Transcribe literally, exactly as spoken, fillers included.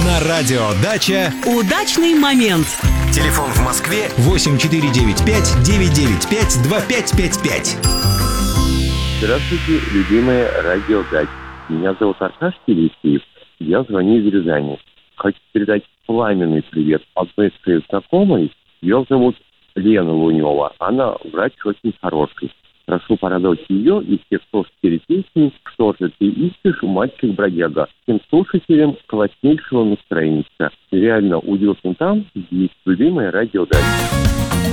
На радио «Дача» удачный момент. Телефон в Москве восемь четыре девять пять девять девять пять два пять пять пять. Здравствуйте, любимая радио «Дача». Меня зовут Аркаш Телесеев. Я звоню из Рязани. Хочу передать пламенный привет одной своей знакомой. Ее зовут Лена Лунева. Она врач очень хороший. Прошу порадовать ее и всех слушателей песни «Что же ты ищешь, мальчик-бродяга». Всем слушателям класснейшего настроения. Реально удивительно там, где есть любимое радио «Дача».